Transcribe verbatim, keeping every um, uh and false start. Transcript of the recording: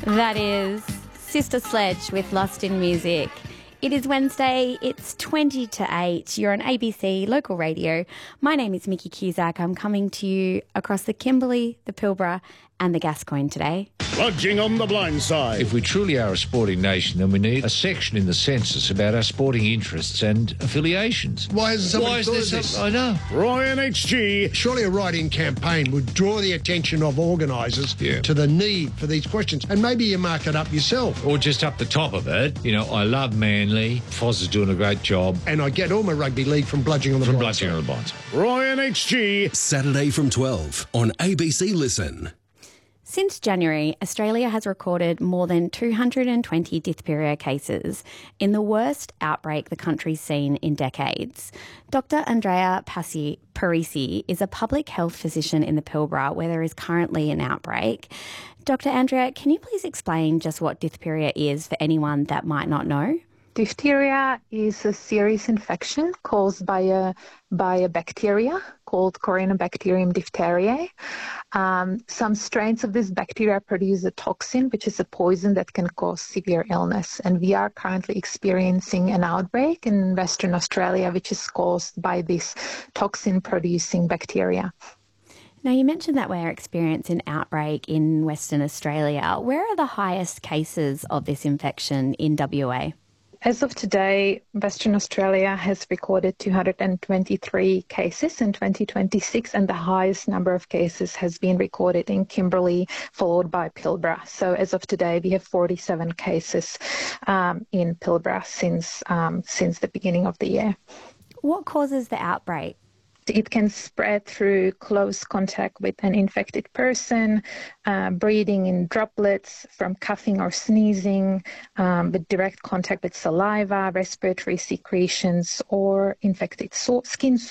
That is Sister Sledge with Lost in Music. It is Wednesday, it's twenty to eight. You're on A B C Local Radio. My name is Mickey Cusack. I'm coming to you across the Kimberley, the Pilbara and the Gascoyne today. Bludging on the blind side. If we truly are a sporting nation, then we need a section in the census about our sporting interests and affiliations. Why hasn't somebody Why is thought there of this? some- I know. Ryan H G. Surely a write-in campaign would draw the attention of organisers Yeah. to the need for these questions. And maybe you mark it up yourself. Or just up the top of it, you know, I love Manly. Foz is doing a great job. And I get all my rugby league from bludging on the From blind bludging side. on the blind side. Ryan H G. Saturday from twelve on A B C Listen. Since January, Australia has recorded more than two hundred twenty diphtheria cases, in the worst outbreak the country's seen in decades. Doctor Andrea Passi- Parisi is a public health physician in the Pilbara, where there is currently an outbreak. Doctor Andrea, can you please explain just what diphtheria is for anyone that might not know? Diphtheria is a serious infection caused by a by a bacteria called Corynebacterium diphtheriae. Um, some strains of this bacteria produce a toxin, which is a poison that can cause severe illness. And we are currently experiencing an outbreak in Western Australia, which is caused by this toxin-producing bacteria. Now, you mentioned that we're experiencing an outbreak in Western Australia. Where are the highest cases of this infection in W A? As of today, Western Australia has recorded two hundred twenty-three cases in twenty twenty-six, and the highest number of cases has been recorded in Kimberley, followed by Pilbara. So as of today, we have forty-seven cases um, in Pilbara since um, since the beginning of the year. What causes the outbreak? It can spread through close contact with an infected person, uh, breathing in droplets from coughing or sneezing, um, with direct contact with saliva, respiratory secretions, or infected so- skin